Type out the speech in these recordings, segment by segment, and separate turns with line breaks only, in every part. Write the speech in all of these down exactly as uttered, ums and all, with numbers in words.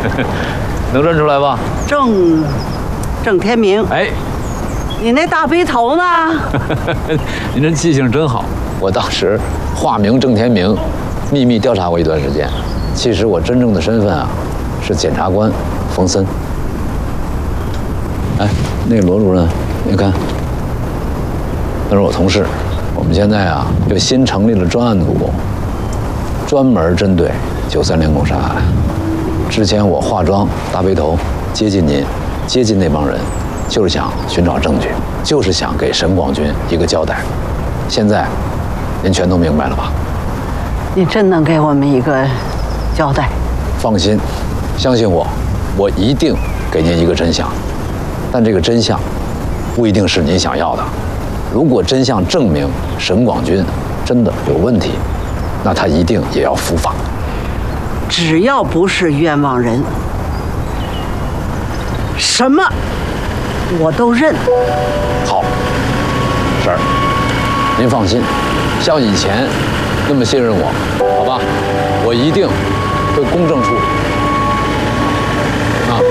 能认出来吧？
郑郑天明。
哎，
你那大背头呢？
您这记性真好。我当时化名郑天明，秘密调查过一段时间。其实我真正的身份啊，是检察官冯森。哎，那个罗主任，你看，那是我同事。我们现在啊，就新成立了专案组，专门针对九三连拱杀案。之前我化妆大背头接近您，接近那帮人，就是想寻找证据，就是想给沈广军一个交代。现在，您全都明白了吧？
你真能给我们一个交代？
放心，相信我，我一定给您一个真相。但这个真相，不一定是您想要的。如果真相证明沈广军真的有问题，那他一定也要伏法。
只要不是冤枉人，什么我都认。
好，婶儿，您放心，像以前那么信任我，好吧？我一定会公正处理。啊。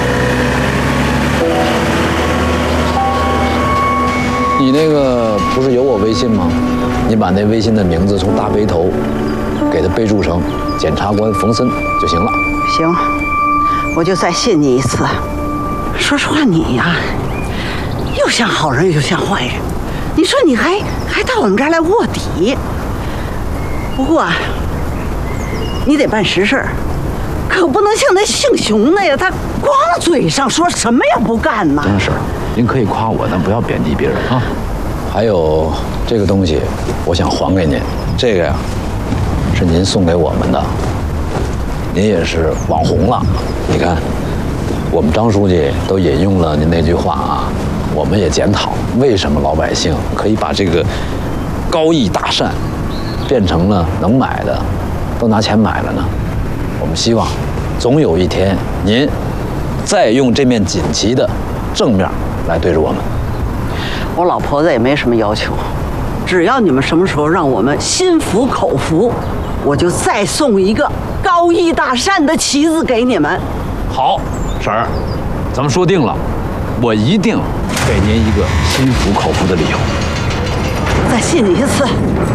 你那个不是有我微信吗？你把那微信的名字从大背头给他备注成检察官冯森就行了。
行，我就再信你一次。说实话，你呀，又像好人又像坏人。你说你还还到我们这儿来卧底？不过啊，你得办实事，可不能像那姓熊那样，他光嘴上说什么也不干呐。
真是。您可以夸我，但不要贬低别人啊。还有这个东西，我想还给您。这个呀，是您送给我们的。您也是网红了，你看，我们张书记都引用了您那句话啊。我们也检讨，为什么老百姓可以把这个高义大善变成了能买的，都拿钱买了呢？我们希望，总有一天您再用这面锦旗的正面来对着我们。
我老婆子也没什么要求，只要你们什么时候让我们心服口服，我就再送一个高义大善的旗子给你们。
好，婶儿，咱们说定了，我一定给您一个心服口服的理由。
我再信你一次。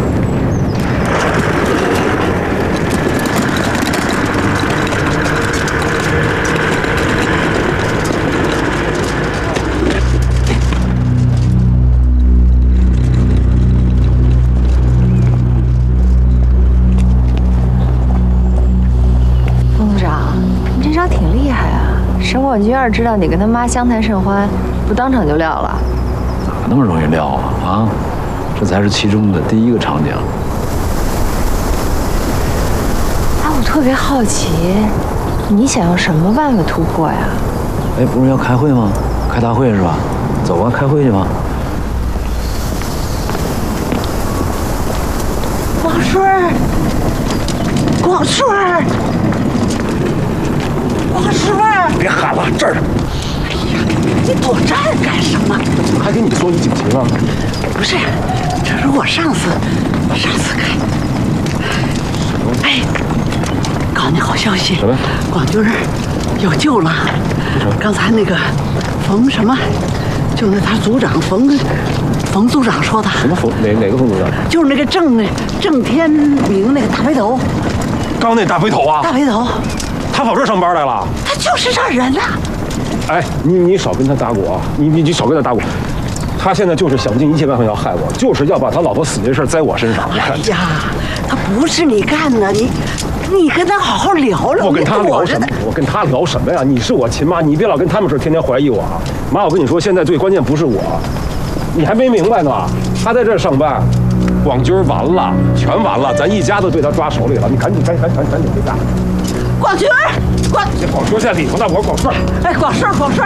沈广军要是知道你跟他妈相谈甚欢，不当场就撂了？
哪那么容易撂啊？啊，这才是其中的第一个场景。
哎，我特别好奇，你想用什么办法突破呀？
哎，不是要开会吗？开大会是吧？走吧，开会去吧。
广顺儿，广顺儿。广顺儿，
别喊了，这儿呢。
哎呀，你躲这儿干什么？
还跟你说你警情啊？
不是，这是我上次，上次看。哎，告诉你好消息，
什么？
广军有救了。刚才那个冯什么，就是他组长冯冯组长说的。
什么冯？哪哪个冯组长？
就是那个郑郑天明那个大背头。
刚那大背头啊？
大背头。
他跑这儿上班来了？
他就是这儿人呐。
哎，你你少跟他打鼓啊！你你你少跟他打鼓。他现在就是想尽一切办法要害我，就是要把他老婆死这事栽我身上。你看，
哎呀，他不是你干的，你你跟他好好聊聊。
我跟他聊什么？我跟他聊什么呀？你是我亲妈，你别老跟他们说天天怀疑我啊！妈，我跟你说，现在最关键不是我，你还没明白呢。他在这儿上班，广军完了，全完了，咱一家都被他抓手里了。你赶紧赶紧赶紧赶紧回家。
广军儿，广，
这广顺在里头呢，我广顺。
哎，广顺，广顺。